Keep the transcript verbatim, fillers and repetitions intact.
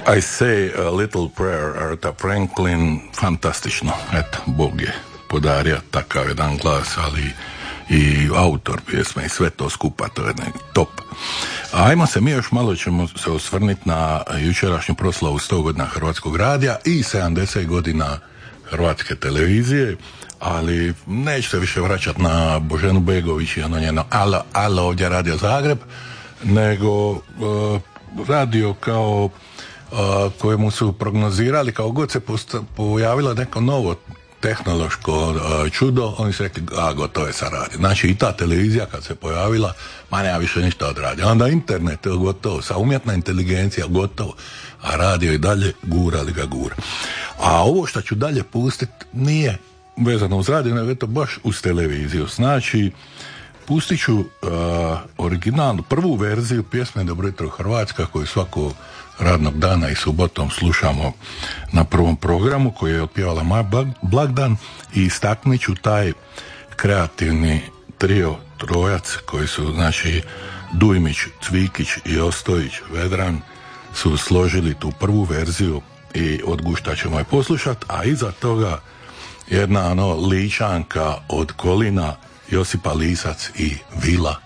I say a little prayer, Aretha Franklin, fantastično. Eto, Bog je podario takav jedan glas, ali i autor pjesme i sve to skupa, to je top. Ajmo se, mi još malo ćemo se osvrniti na jučerašnju proslavu sto godina Hrvatskog radija i sedamdeset godina Hrvatske televizije, ali neću se više vraćati na Boženu Begović i ono njeno alo, alo, ovdje Radio Zagreb, nego uh, radio kao uh, kojemu su prognozirali, kao god se posta- pojavilo neko novo tehnološko uh, čudo, oni su rekli, a gotovo je sa radio. Znači i ta televizija kad se pojavila, ma nema više ništa od radija. Onda internet, gotovo, sa umjetna inteligencija, gotovo, a radio i dalje gura li ga gura. A ovo što ću dalje pustiti nije vezano uz radio, nego je to baš uz televiziju. Znači, pustit ću uh, originalnu, prvu verziju pjesme Dobro jutro Hrvatska, koju svako radnog dana i subotom slušamo na prvom programu, koji je otpjevala Maja Blagdan, i istaknut ću taj kreativni trio trojac koji su, znači, Dujmić, Cvikić i Ostojić Vedran su složili tu prvu verziju i od gušta ćemo je poslušati, a iza toga jedna ono ličanka od Kolina, Josipa Lisac i Vila